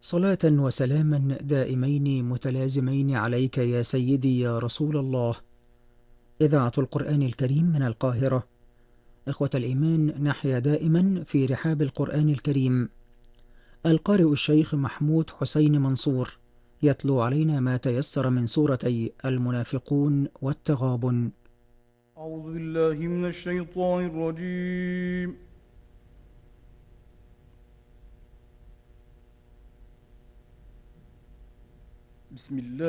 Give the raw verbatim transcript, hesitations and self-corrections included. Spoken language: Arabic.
صلاة وسلاما دائمين متلازمين عليك يا سيدي يا رسول الله. إذاعة القرآن الكريم من القاهرة. إخوة الإيمان، نحيا دائما في رحاب القرآن الكريم. القارئ الشيخ محمود حسين منصور يتلو علينا ما تيسر من سورتي المنافقون والتغابن. أعوذ بالله من الشيطان الرجيم. بسم الله